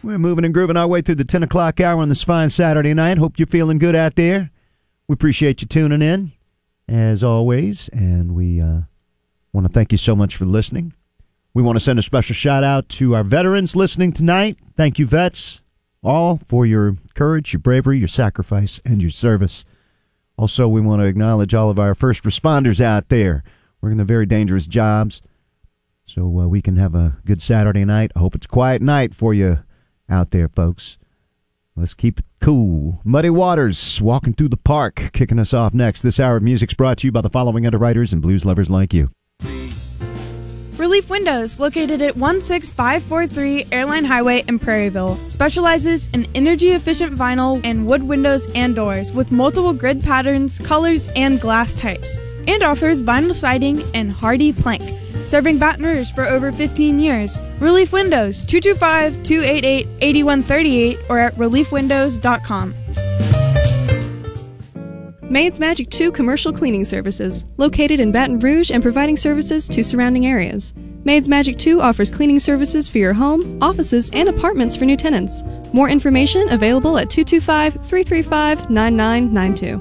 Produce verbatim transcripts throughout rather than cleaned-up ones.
We're moving and grooving our way through the ten o'clock hour on this fine Saturday night. Hope you're feeling good out there. We appreciate you tuning in, as always, and we uh, want to thank you so much for listening. We want to send a special shout-out to our veterans listening tonight. Thank you, vets, all, for your courage, your bravery, your sacrifice, and your service. Also, we want to acknowledge all of our first responders out there working the very dangerous jobs, so uh, we can have a good Saturday night. I hope it's a quiet night for you out there, folks. Let's keep it cool. Muddy Waters, Walking Through the Park, kicking us off next. This hour of music's brought to you by the following underwriters and blues lovers like you. Relief Windows, located at one six five four three Airline Highway in Prairieville, specializes in energy-efficient vinyl and wood windows and doors with multiple grid patterns, colors, and glass types, and offers vinyl siding and hardy plank. Serving Baton Rouge for over fifteen years. Relief Windows, two two five, two eight eight, eight one three eight or at relief windows dot com. Maids Magic two Commercial Cleaning Services, located in Baton Rouge and providing services to surrounding areas. Maids Magic two offers cleaning services for your home, offices, and apartments for new tenants. More information available at two two five, three three five, nine nine nine two.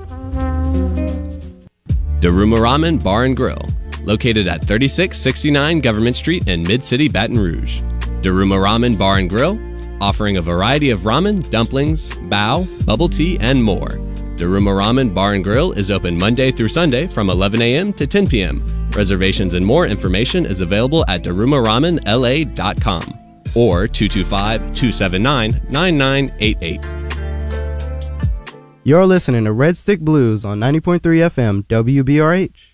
Daruma Ramen Bar and Grill, located at thirty-six sixty-nine Government Street in Mid-City, Baton Rouge. Daruma Ramen Bar and Grill, offering a variety of ramen, dumplings, bao, bubble tea, and more. Daruma Ramen Bar and Grill is open Monday through Sunday from eleven a.m. to ten p.m. Reservations and more information is available at daruma ramen l a dot com or two two five, two seven nine, nine nine eight eight. You're listening to Red Stick Blues on ninety point three F M W B R H.